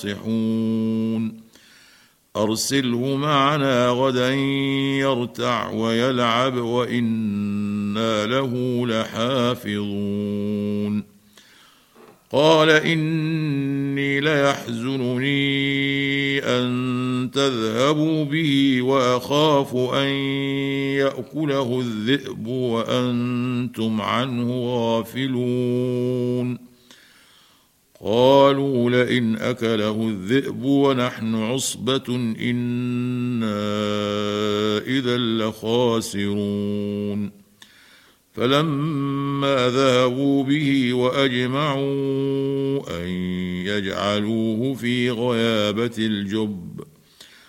ناصحون أرسله معنا غدا يرتع ويلعب وإنا له لحافظون قال إني ليحزنني أن تذهبوا به وأخاف أن يأكله الذئب وأنتم عنه غافلون قالوا لئن أكله الذئب ونحن عصبة إنا إذا لخاسرون فلما ذهبوا به وأجمعوا أن يجعلوه في غيابة الجب